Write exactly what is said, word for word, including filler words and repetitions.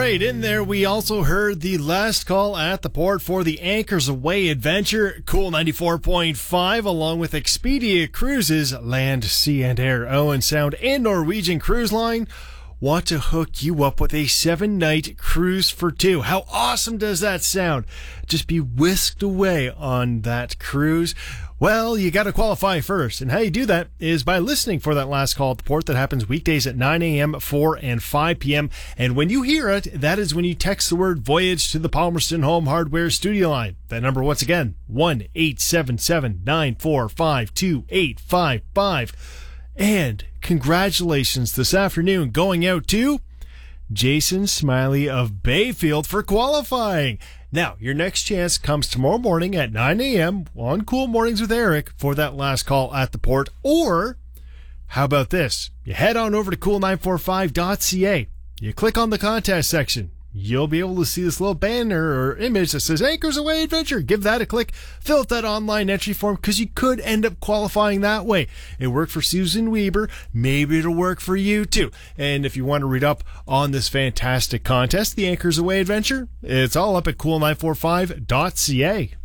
right, in there we also heard the last call at the port for the Anchors Away adventure. Cool ninety-four point five along with Expedia Cruises, Land, Sea and Air, Owen Sound and Norwegian Cruise Line want to hook you up with a seven-night cruise for two. How awesome does that sound? Just be whisked away on that cruise. Well, you got to qualify first, and how you do that is by listening for that last call at the port that happens weekdays at nine a.m., four and five p.m. And when you hear it, that is when you text the word Voyage to the Palmerston Home Hardware Studio line. That number, once again, one eight seven seven, nine four five, two eight five five. And congratulations this afternoon going out to Jason Smiley of Bayfield for qualifying. Now, your next chance comes tomorrow morning at nine a.m. on Cool Mornings with Eric for that last call at the port. Or, how about this? You head on over to cool nine four five dot c a. You click on the contest section. You'll be able to see this little banner or image that says Anchors Away Adventure. Give that a click. Fill out that online entry form because you could end up qualifying that way. It worked for Susan Weber. Maybe it'll work for you too. And if you want to read up on this fantastic contest, the Anchors Away Adventure, it's all up at cool nine four five dot c a.